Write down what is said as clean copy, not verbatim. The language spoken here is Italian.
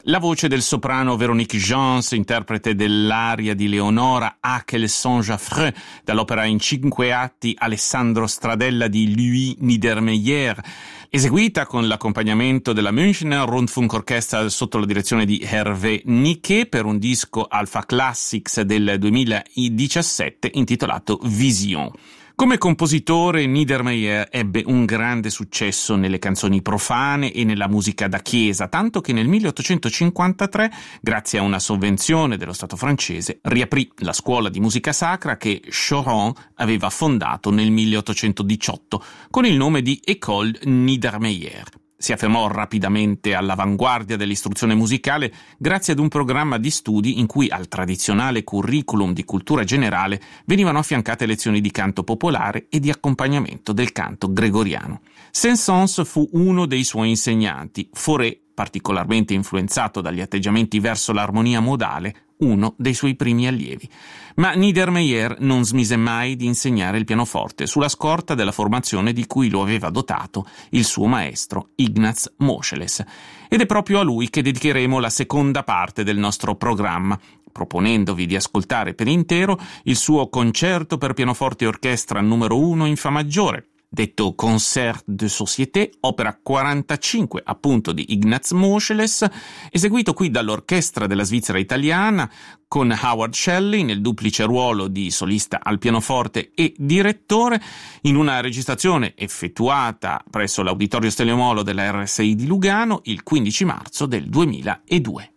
La voce del soprano Véronique Gens, interprete dell'aria di Leonora Ah quel songe affreux, dall'opera in 5 atti Alessandro Stradella di Louis Niedermeyer, eseguita con l'accompagnamento della Münchner Rundfunkorchester sotto la direzione di Hervé Niquet per un disco Alpha Classics del 2017 intitolato Vision. Come compositore, Niedermeyer ebbe un grande successo nelle canzoni profane e nella musica da chiesa, tanto che nel 1853, grazie a una sovvenzione dello Stato francese, riaprì la scuola di musica sacra che Choron aveva fondato nel 1818 con il nome di École Niedermeyer. Si affermò rapidamente all'avanguardia dell'istruzione musicale grazie ad un programma di studi in cui al tradizionale curriculum di cultura generale venivano affiancate lezioni di canto popolare e di accompagnamento del canto gregoriano. Saint-Saëns fu uno dei suoi insegnanti, Fauré, particolarmente influenzato dagli atteggiamenti verso l'armonia modale, uno dei suoi primi allievi. Ma Niedermeyer non smise mai di insegnare il pianoforte sulla scorta della formazione di cui lo aveva dotato il suo maestro Ignaz Moscheles. Ed è proprio a lui che dedicheremo la seconda parte del nostro programma, proponendovi di ascoltare per intero il suo concerto per pianoforte e orchestra numero 1 in fa maggiore, detto Concert de Société, opera 45 appunto di Ignaz Moscheles, eseguito qui dall'Orchestra della Svizzera Italiana con Howard Shelley nel duplice ruolo di solista al pianoforte e direttore, in una registrazione effettuata presso l'Auditorio Steliomolo della RSI di Lugano il 15 marzo del 2002.